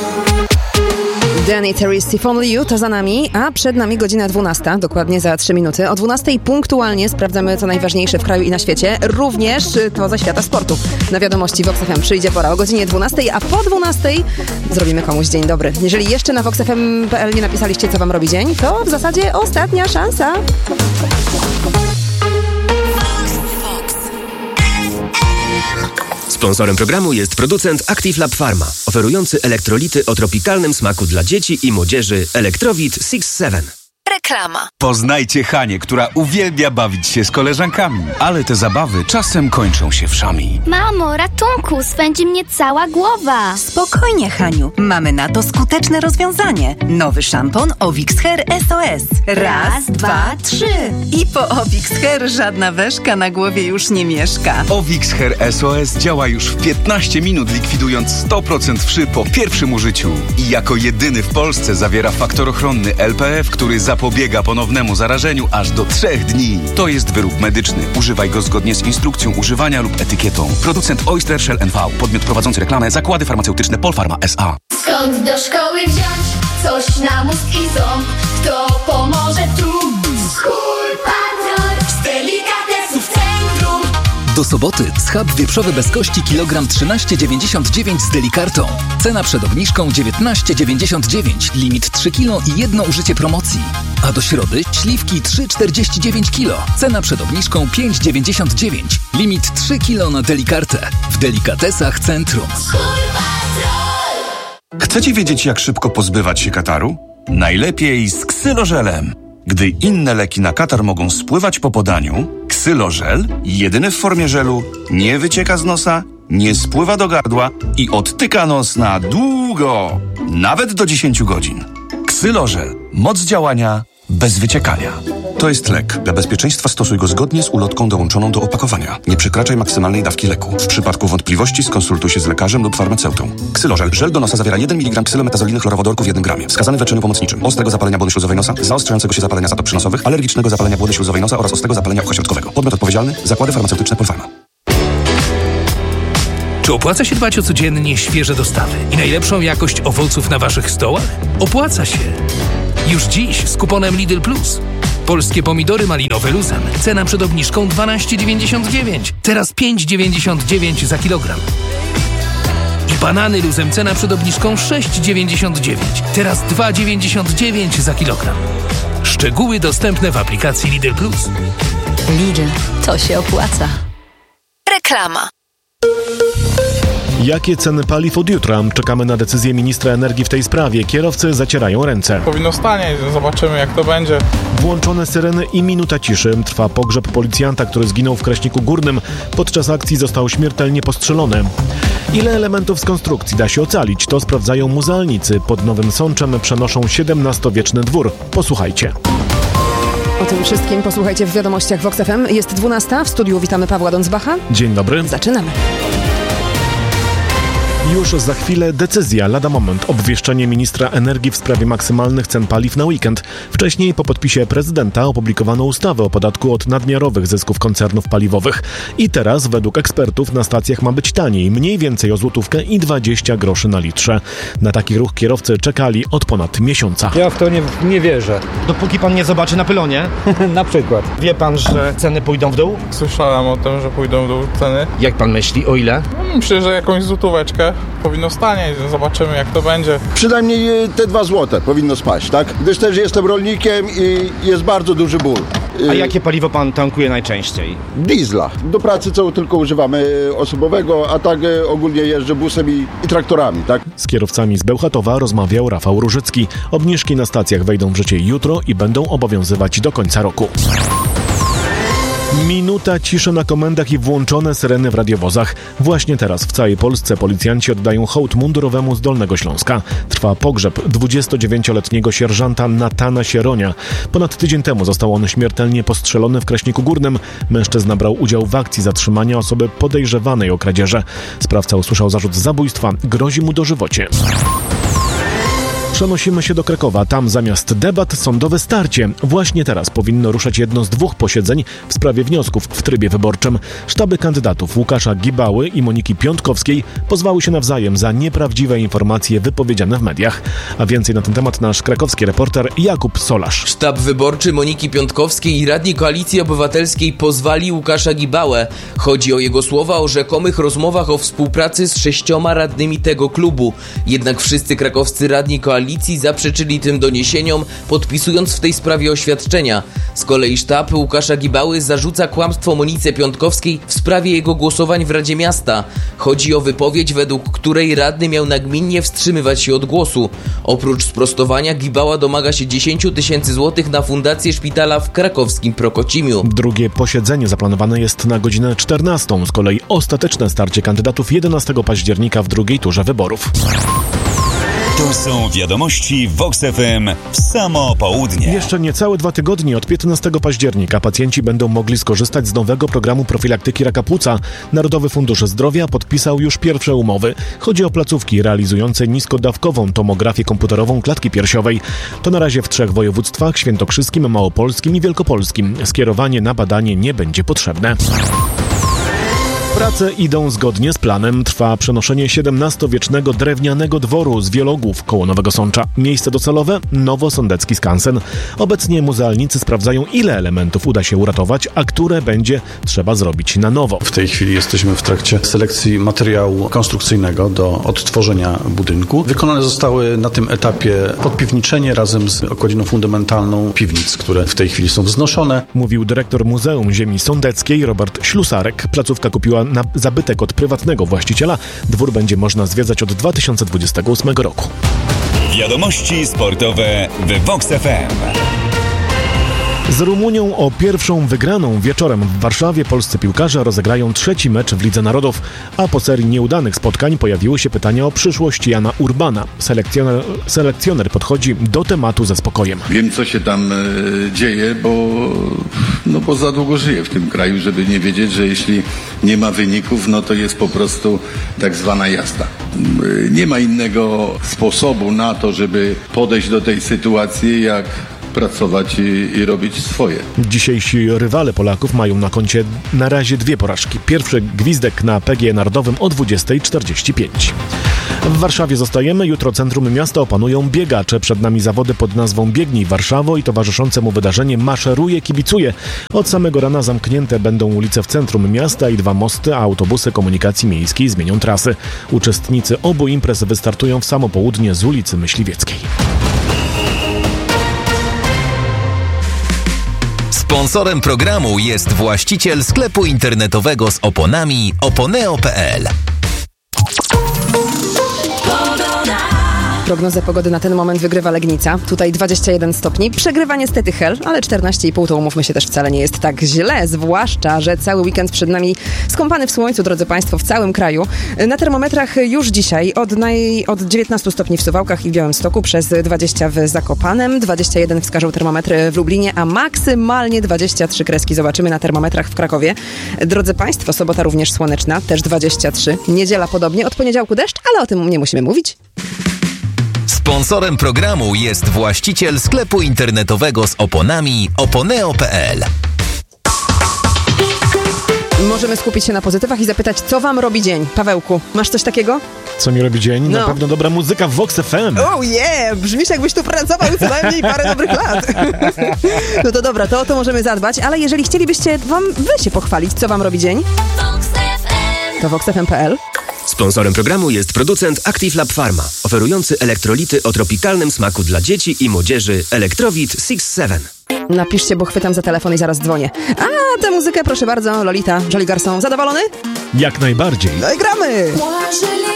Danny Terry's If Only You to za nami, a przed nami godzina 12, dokładnie za 3 minuty. O 12 punktualnie sprawdzamy co najważniejsze w kraju i na świecie, również to ze świata sportu. Na wiadomości Vox FM przyjdzie pora o godzinie 12, a po 12 zrobimy komuś dzień dobry. Jeżeli jeszcze na voxfm.pl nie napisaliście, co wam robi dzień, to w zasadzie ostatnia szansa. Sponsorem programu jest producent Active Lab Pharma, oferujący elektrolity o tropikalnym smaku dla dzieci i młodzieży Electrowit 6-7. Reklama. Poznajcie Hanię, która uwielbia bawić się z koleżankami, ale te zabawy czasem kończą się wszami. Mamo, ratunku, swędzi mnie cała głowa. Spokojnie, Haniu. Mamy na to skuteczne rozwiązanie. Nowy szampon Ovix Hair SOS. Raz, dwa, trzy. I po Ovix Hair żadna weszka na głowie już nie mieszka. Ovix Hair SOS działa już w 15 minut, likwidując 100% wszy po pierwszym użyciu. I jako jedyny w Polsce zawiera faktor ochronny LPF, który zapobiega ponownemu zarażeniu aż do 3 dni. To jest wyrób medyczny. Używaj go zgodnie z instrukcją używania lub etykietą. Producent Oyster Shell NV. Podmiot prowadzący reklamę. Zakłady farmaceutyczne Polpharma S.A. Skąd do szkoły wziąć coś na mózg i ząb? Kto pomoże tu? Skór Patrol z delikatesów centrum. Do soboty schab wieprzowy bez kości kilogram 13,99 z Delikartą. Cena przed obniżką 19,99. Limit 3 kg i jedno użycie promocji. A do środy śliwki 3,49 kg. Cena przed obniżką 5,99. Limit 3 kg na Delikartę. W Delikatesach Centrum. Chcecie wiedzieć, jak szybko pozbywać się kataru? Najlepiej z ksylożelem. Gdy inne leki na katar mogą spływać po podaniu, ksylożel, jedyny w formie żelu, nie wycieka z nosa, nie spływa do gardła i odtyka nos na długo, nawet do 10 godzin. Ksylożel. Moc działania bez wyciekania. To jest lek. Dla bezpieczeństwa stosuj go zgodnie z ulotką dołączoną do opakowania. Nie przekraczaj maksymalnej dawki leku. W przypadku wątpliwości skonsultuj się z lekarzem lub farmaceutą. Ksylożel. Żel do nosa zawiera 1 mg ksylometazoliny chlorowodorku w 1 gramie. Wskazany w leczeniu pomocniczym. Ostrego zapalenia błony śluzowej nosa, zaostrzającego się zapalenia zatop przynosowych, alergicznego zapalenia błony śluzowej nosa oraz ostrego zapalenia ucha środkowego. Podmiot odpowiedzialny. Zakłady farmaceutyczne Polpharma. Czy opłaca się dbać o codziennie świeże dostawy i najlepszą jakość owoców na waszych stołach? Opłaca się. Już dziś z kuponem Lidl Plus. Polskie pomidory malinowe luzem. Cena przed obniżką 12,99. Teraz 5,99 za kilogram. I banany luzem. Cena przed obniżką 6,99. Teraz 2,99 za kilogram. Szczegóły dostępne w aplikacji Lidl Plus. Lidl, to się opłaca. Reklama. Jakie ceny paliw od jutra? Czekamy na decyzję ministra energii w tej sprawie. Kierowcy zacierają ręce. Powinno stanieć, zobaczymy jak to będzie. Włączone syreny i minuta ciszy. Trwa pogrzeb policjanta, który zginął w Kraśniku Górnym. Podczas akcji został śmiertelnie postrzelony. Ile elementów z konstrukcji da się ocalić? To sprawdzają muzealnicy. Pod Nowym Sączem przenoszą XVII-wieczny dwór. Posłuchajcie. O tym wszystkim posłuchajcie w wiadomościach Vox FM. Jest 12. W studiu witamy Pawła Dądzbacha. Dzień dobry. Zaczynamy. Już za chwilę decyzja, lada moment, obwieszczenie ministra energii w sprawie maksymalnych cen paliw na weekend. Wcześniej po podpisie prezydenta opublikowano ustawę o podatku od nadmiarowych zysków koncernów paliwowych. I teraz według ekspertów na stacjach ma być taniej, mniej więcej o złotówkę i 20 groszy na litrze. Na taki ruch kierowcy czekali od ponad miesiąca. Ja w to nie wierzę. Dopóki pan nie zobaczy na pylonie, na przykład. Wie pan, że ceny pójdą w dół? Słyszałem o tym, że pójdą w dół ceny. Jak pan myśli, o ile? Myślę, że jakąś złotóweczkę powinno stanieć, zobaczymy jak to będzie. Przynajmniej te 2 złote powinno spaść, tak? Gdyż też jestem rolnikiem i jest bardzo duży ból. A jakie paliwo pan tankuje najczęściej? Diesla. Do pracy co tylko używamy osobowego, a tak ogólnie jeżdżę busem i traktorami, tak? Z kierowcami z Bełchatowa rozmawiał Rafał Różycki. Obniżki na stacjach wejdą w życie jutro i będą obowiązywać do końca roku. Minuta ciszy na komendach i włączone syreny w radiowozach. Właśnie teraz w całej Polsce policjanci oddają hołd mundurowemu z Dolnego Śląska. Trwa pogrzeb 29-letniego sierżanta Natana Sieronia. Ponad tydzień temu został on śmiertelnie postrzelony w Kraśniku Górnym. Mężczyzna brał udział w akcji zatrzymania osoby podejrzewanej o kradzieże. Sprawca usłyszał zarzut zabójstwa, grozi mu dożywocie. Przenosimy się do Krakowa. Tam zamiast debat sądowe starcie. Właśnie teraz powinno ruszać jedno z 2 posiedzeń w sprawie wniosków w trybie wyborczym. Sztaby kandydatów Łukasza Gibały i Moniki Piątkowskiej pozwały się nawzajem za nieprawdziwe informacje wypowiedziane w mediach. A więcej na ten temat nasz krakowski reporter Jakub Solarz. Sztab wyborczy Moniki Piątkowskiej i radni Koalicji Obywatelskiej pozwali Łukasza Gibałę. Chodzi o jego słowa o rzekomych rozmowach o współpracy z 6 radnymi tego klubu. Jednak wszyscy krakowscy radni koalicji zaprzeczyli tym doniesieniom, podpisując w tej sprawie oświadczenia. Z kolei sztab Łukasza Gibały zarzuca kłamstwo Monice Piątkowskiej w sprawie jego głosowań w Radzie Miasta. Chodzi o wypowiedź, według której radny miał nagminnie wstrzymywać się od głosu. Oprócz sprostowania Gibała domaga się 10 000 złotych na fundację szpitala w krakowskim Prokocimiu. Drugie posiedzenie zaplanowane jest na godzinę 14. Z kolei ostateczne starcie kandydatów 11 października w drugiej turze wyborów. To są wiadomości Vox FM w samo południe. Jeszcze niecałe 2 tygodnie od 15 października pacjenci będą mogli skorzystać z nowego programu profilaktyki raka płuca. Narodowy Fundusz Zdrowia podpisał już pierwsze umowy. Chodzi o placówki realizujące niskodawkową tomografię komputerową klatki piersiowej. To na razie w 3 województwach: świętokrzyskim, małopolskim i wielkopolskim. Skierowanie na badanie nie będzie potrzebne. Prace idą zgodnie z planem. Trwa przenoszenie XVII-wiecznego drewnianego dworu z Wielogłów koło Nowego Sącza. Miejsce docelowe: Nowosądecki skansen. Obecnie muzealnicy sprawdzają, ile elementów uda się uratować, a które będzie trzeba zrobić na nowo. W tej chwili jesteśmy w trakcie selekcji materiału konstrukcyjnego do odtworzenia budynku. Wykonane zostały na tym etapie podpiwniczenie razem z okładziną fundamentalną piwnic, które w tej chwili są wznoszone. Mówił dyrektor Muzeum Ziemi Sądeckiej Robert Ślusarek. Placówka kupiła na zabytek od prywatnego właściciela. Dwór będzie można zwiedzać od 2028 roku. Wiadomości sportowe w Vox FM. Z Rumunią o pierwszą wygraną wieczorem w Warszawie polscy piłkarze rozegrają 3. mecz w Lidze Narodów, a po serii nieudanych spotkań pojawiły się pytania o przyszłość Jana Urbana. Selekcjoner podchodzi do tematu ze spokojem. Wiem, co się tam dzieje, bo za długo żyję w tym kraju, żeby nie wiedzieć, że jeśli nie ma wyników, no to jest po prostu tak zwana jazda. Nie ma innego sposobu na to, żeby podejść do tej sytuacji, jak pracować i robić swoje. Dzisiejsi rywale Polaków mają na koncie na razie 2 porażki. Pierwszy gwizdek na PGE Narodowym o 20:45. W Warszawie zostajemy. Jutro centrum miasta opanują biegacze. Przed nami zawody pod nazwą Biegnij Warszawo i towarzyszące mu wydarzenie Maszeruje, kibicuje. Od samego rana zamknięte będą ulice w centrum miasta i 2 mosty, a autobusy komunikacji miejskiej zmienią trasy. Uczestnicy obu imprez wystartują w samo południe z ulicy Myśliwieckiej. Sponsorem programu jest właściciel sklepu internetowego z oponami oponeo.pl. Prognozę pogody na ten moment wygrywa Legnica. Tutaj 21 stopni. Przegrywa niestety Hel, ale 14,5 to umówmy się też wcale nie jest tak źle. Zwłaszcza, że cały weekend przed nami skąpany w słońcu, drodzy Państwo, w całym kraju. Na termometrach już dzisiaj od 19 stopni w Suwałkach i w Białymstoku, przez 20 w Zakopanem, 21 wskażą termometry w Lublinie, a maksymalnie 23 kreski zobaczymy na termometrach w Krakowie. Drodzy Państwo, sobota również słoneczna, też 23. Niedziela podobnie, od poniedziałku deszcz, ale o tym nie musimy mówić. Sponsorem programu jest właściciel sklepu internetowego z oponami oponeo.pl. Możemy skupić się na pozytywach i zapytać, co wam robi dzień? Pawełku, masz coś takiego? Co mi robi dzień? No. Na pewno dobra muzyka w Vox FM. Oh yeah! Brzmisz, jakbyś tu pracował co najmniej parę dobrych lat. No to dobra, to o to możemy zadbać, ale jeżeli chcielibyście wy się pochwalić, co wam robi dzień, to voxfm.pl. Sponsorem programu jest producent Active Lab Pharma, oferujący elektrolity o tropikalnym smaku dla dzieci i młodzieży Electrowit 6-7. Napiszcie, bo chwytam za telefon i zaraz dzwonię. A tę muzykę, proszę bardzo, Lolita, Jolly Garçon. Zadowolony? Jak najbardziej. No i gramy!